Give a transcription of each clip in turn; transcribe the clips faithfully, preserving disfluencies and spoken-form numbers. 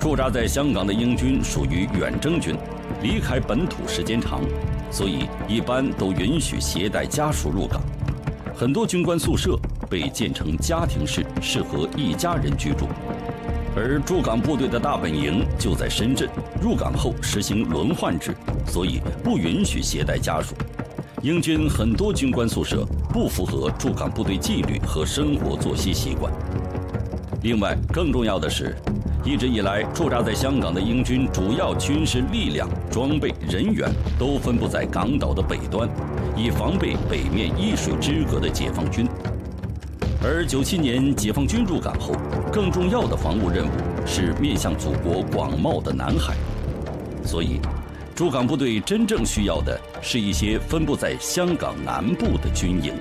驻扎在香港的英军属于远征军，离开本土时间长，所以一般都允许携带家属入港。很多军官宿舍被建成家庭式，适合一家人居住。而驻港部队的大本营就在深圳，入港后实行轮换制，所以不允许携带家属。英军很多军官宿舍不符合驻港部队纪律和生活作息习惯。另外，更重要的是，一直以来驻扎在香港的英军主要军事力量、装备、人员都分布在港岛的北端，以防备北面一水之隔的解放军。而九七年解放军入港后，更重要的防务任务是面向祖国广袤的南海，所以驻港部队真正需要的是一些分布在香港南部的军营。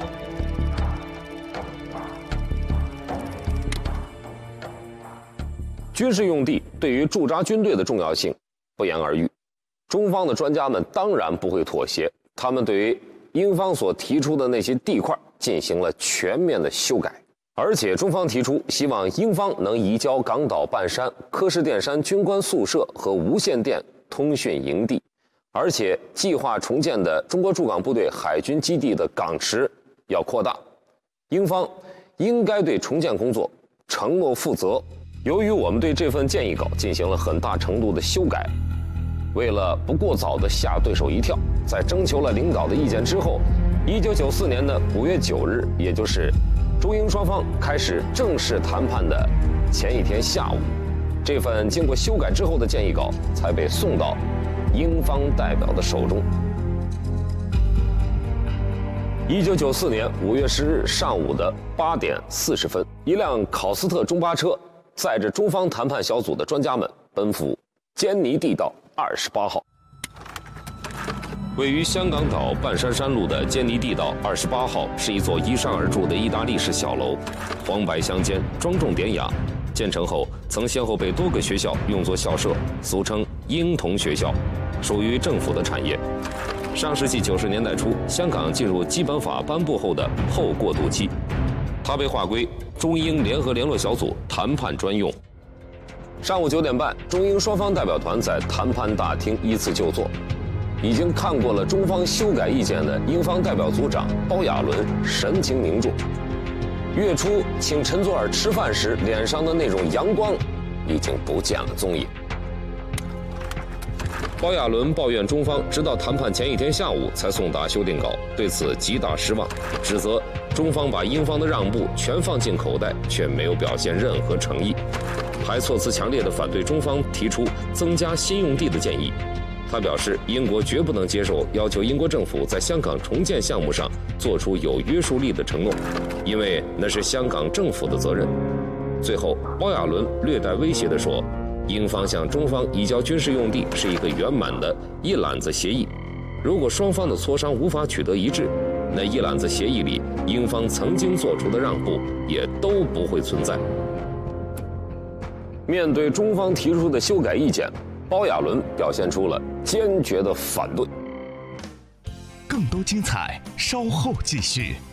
军事用地对于驻扎军队的重要性不言而喻，中方的专家们当然不会妥协，他们对于英方所提出的那些地块进行了全面的修改，而且中方提出希望英方能移交港岛半山、柯士甸山军官宿舍和无线电通讯营地，而且计划重建的中国驻港部队海军基地的港池要扩大，英方应该对重建工作承诺负责。由于我们对这份建议稿进行了很大程度的修改，为了不过早地吓对手一跳，在征求了领导的意见之后，一九九四年的五月九日，也就是中英双方开始正式谈判的前一天下午，这份经过修改之后的建议稿才被送到英方代表的手中。一九九四年五月十日上午的八点四十分，一辆考斯特中巴车载着中方谈判小组的专家们奔赴坚尼地道二十八号。位于香港岛半山山路的坚尼地道二十八号是一座依山而筑的意大利式小楼，黄白相间，庄重典雅。建成后曾先后被多个学校用作校舍，俗称英童学校，属于政府的产业。上世纪九十年代初，香港进入基本法颁布后的后过渡期，它被划归中英联合联络小组谈判专用。上午九点半，中英双方代表团在谈判大厅依次就座。已经看过了中方修改意见的英方代表组长包亚伦神情凝重，月初请陈佐洱吃饭时脸上的那种阳光已经不见了踪影。包亚伦抱怨中方直到谈判前一天下午才送达修订稿，对此极大失望，指责中方把英方的让步全放进口袋，却没有表现任何诚意，还措辞强烈地反对中方提出增加新用地的建议。他表示，英国绝不能接受要求英国政府在香港重建项目上做出有约束力的承诺，因为那是香港政府的责任。最后，包亚伦略带威胁地说，英方向中方移交军事用地是一个圆满的一揽子协议，如果双方的磋商无法取得一致，那一揽子协议里英方曾经做出的让步也都不会存在。面对中方提出的修改意见，包亚伦表现出了坚决的反对。 更多精彩，稍后继续。